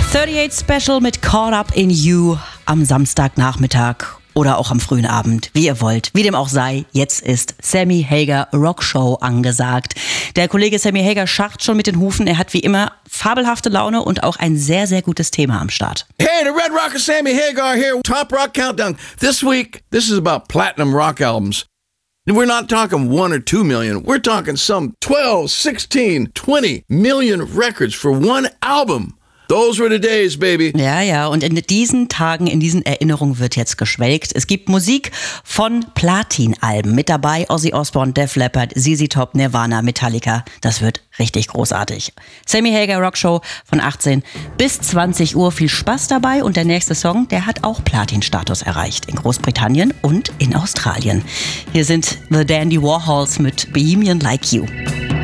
38 Special mit Caught Up in You am Samstagnachmittag oder auch am frühen Abend, wie ihr wollt. Wie dem auch sei, jetzt ist Sammy Hagar Rockshow angesagt. Der Kollege Sammy Hagar scharrt schon mit den Hufen. Er hat wie immer fabelhafte Laune und auch ein sehr, sehr gutes Thema am Start. Hey, the Red Rocker Sammy Hagar here. Top Rock Countdown. This week, this is about platinum rock albums. We're not talking 1 or 2 million. We're talking some 12, 16, 20 million records for one album. Those were the days, baby. Ja, und in diesen Tagen, in diesen Erinnerungen wird jetzt geschwelgt. Es gibt Musik von Platin-Alben. Mit dabei Ozzy Osbourne, Def Leppard, ZZ Top, Nirvana, Metallica. Das wird richtig großartig. Sammy Hagar Rockshow von 18 bis 20 Uhr. Viel Spaß dabei. Und der nächste Song, der hat auch Platin-Status erreicht. In Großbritannien und in Australien. Hier sind The Dandy Warhols mit Bohemian Like You.